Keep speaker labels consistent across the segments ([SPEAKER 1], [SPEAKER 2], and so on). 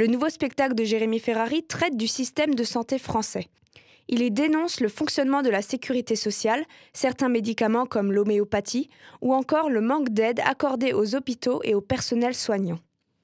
[SPEAKER 1] Le nouveau spectacle de Jérémy Ferrari traite du système de santé français. Il y dénonce le fonctionnement de la sécurité sociale, certains médicaments comme l'homéopathie, ou encore le manque d'aide accordée aux hôpitaux et au personnel soignant.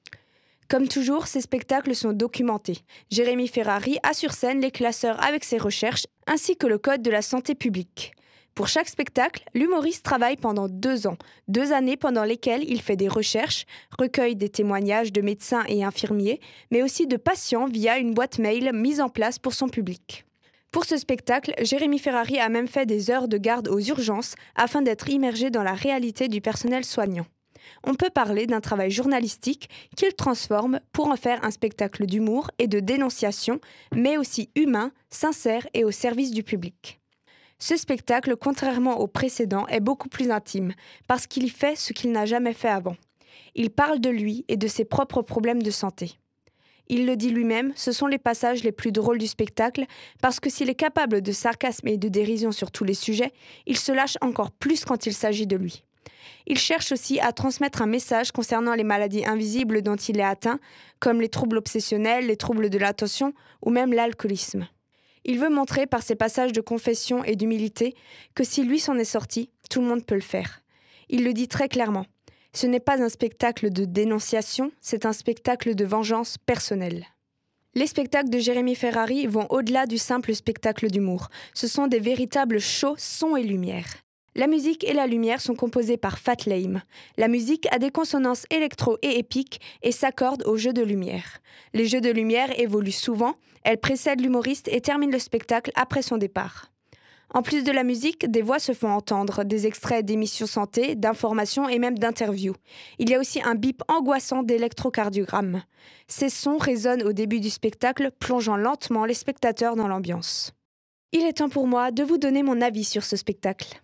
[SPEAKER 1] Comme toujours, ces spectacles sont documentés. Jérémy Ferrari a sur scène les classeurs avec ses recherches, ainsi que le code de la santé publique. Pour chaque spectacle, l'humoriste travaille pendant 2 ans, 2 années pendant lesquelles il fait des recherches, recueille des témoignages de médecins et infirmiers, mais aussi de patients via une boîte mail mise en place pour son public. Pour ce spectacle, Jérémy Ferrari a même fait des heures de garde aux urgences afin d'être immergé dans la réalité du personnel soignant. On peut parler d'un travail journalistique qu'il transforme pour en faire un spectacle d'humour et de dénonciation, mais aussi humain, sincère et au service du public. Ce spectacle, contrairement au précédent, est beaucoup plus intime, parce qu'il y fait ce qu'il n'a jamais fait avant. Il parle de lui et de ses propres problèmes de santé. Il le dit lui-même, ce sont les passages les plus drôles du spectacle, parce que s'il est capable de sarcasme et de dérision sur tous les sujets, il se lâche encore plus quand il s'agit de lui. Il cherche aussi à transmettre un message concernant les maladies invisibles dont il est atteint, comme les troubles obsessionnels, les troubles de l'attention ou même l'alcoolisme. Il veut montrer par ses passages de confession et d'humilité que si lui s'en est sorti, tout le monde peut le faire. Il le dit très clairement. Ce n'est pas un spectacle de dénonciation, c'est un spectacle de vengeance personnelle. Les spectacles de Jérémy Ferrari vont au-delà du simple spectacle d'humour. Ce sont des véritables shows son et lumière. La musique et la lumière sont composées par Fat Lame. La musique a des consonances électro et épiques et s'accorde aux jeux de lumière. Les jeux de lumière évoluent souvent, elles précèdent l'humoriste et terminent le spectacle après son départ. En plus de la musique, des voix se font entendre, des extraits d'émissions santé, d'informations et même d'interviews. Il y a aussi un bip angoissant d'électrocardiogramme. Ces sons résonnent au début du spectacle, plongeant lentement les spectateurs dans l'ambiance. Il est temps pour moi de vous donner mon avis sur ce spectacle.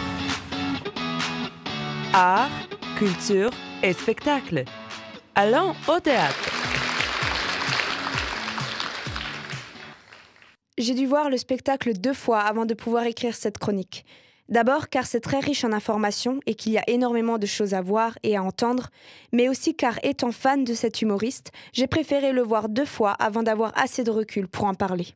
[SPEAKER 2] Art, culture et spectacle. Allons au théâtre.
[SPEAKER 1] J'ai dû voir le spectacle 2 fois avant de pouvoir écrire cette chronique. D'abord car c'est très riche en informations et qu'il y a énormément de choses à voir et à entendre, mais aussi car étant fan de cet humoriste, j'ai préféré le voir 2 fois avant d'avoir assez de recul pour en parler.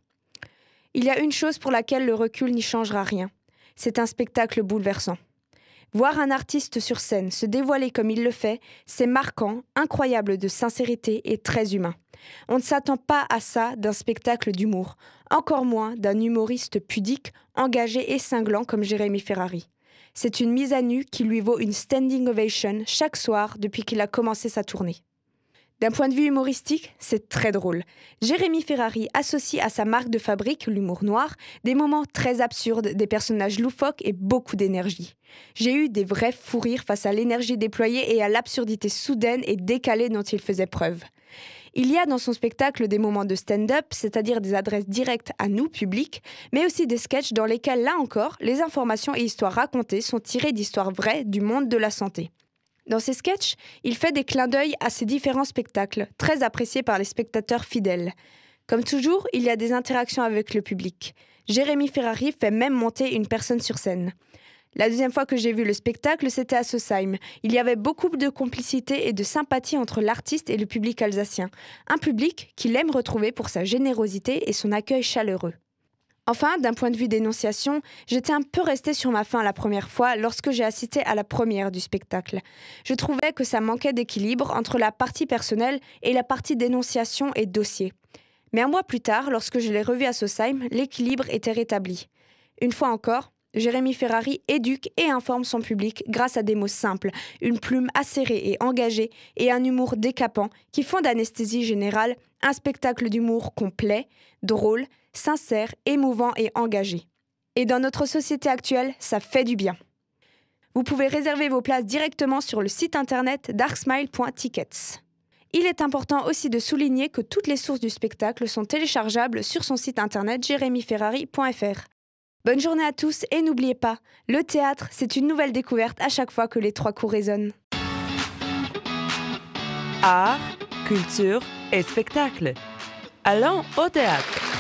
[SPEAKER 1] Il y a une chose pour laquelle le recul n'y changera rien. C'est un spectacle bouleversant. Voir un artiste sur scène se dévoiler comme il le fait, c'est marquant, incroyable de sincérité et très humain. On ne s'attend pas à ça d'un spectacle d'humour, encore moins d'un humoriste pudique, engagé et cinglant comme Jérémy Ferrari. C'est une mise à nu qui lui vaut une standing ovation chaque soir depuis qu'il a commencé sa tournée. D'un point de vue humoristique, c'est très drôle. Jérémy Ferrari associe à sa marque de fabrique, l'humour noir, des moments très absurdes, des personnages loufoques et beaucoup d'énergie. J'ai eu des vrais fous rires face à l'énergie déployée et à l'absurdité soudaine et décalée dont il faisait preuve. Il y a dans son spectacle des moments de stand-up, c'est-à-dire des adresses directes à nous, public, mais aussi des sketchs dans lesquels, là encore, les informations et histoires racontées sont tirées d'histoires vraies du monde de la santé. Dans ces sketchs, il fait des clins d'œil à ses différents spectacles, très appréciés par les spectateurs fidèles. Comme toujours, il y a des interactions avec le public. Jérémy Ferrari fait même monter une personne sur scène. La deuxième fois que j'ai vu le spectacle, c'était à Sausheim. Il y avait beaucoup de complicité et de sympathie entre l'artiste et le public alsacien. Un public qu'il aime retrouver pour sa générosité et son accueil chaleureux. Enfin, d'un point de vue d'énonciation, j'étais un peu restée sur ma faim la première fois lorsque j'ai assisté à la première du spectacle. Je trouvais que ça manquait d'équilibre entre la partie personnelle et la partie dénonciation et dossier. Mais un mois plus tard, lorsque je l'ai revu à Sausheim, l'équilibre était rétabli. Une fois encore, Jérémy Ferrari éduque et informe son public grâce à des mots simples, une plume acérée et engagée et un humour décapant qui font d'Anesthésie Générale un spectacle d'humour complet, drôle, sincère, émouvant et engagé. Et dans notre société actuelle, ça fait du bien. Vous pouvez réserver vos places directement sur le site internet darksmile.tickets. Il est important aussi de souligner que toutes les sources du spectacle sont téléchargeables sur son site internet jeremyferrari.fr. Bonne journée à tous et n'oubliez pas, le théâtre, c'est une nouvelle découverte à chaque fois que les 3 coups résonnent.
[SPEAKER 2] Art, culture et spectacle. Allons au théâtre.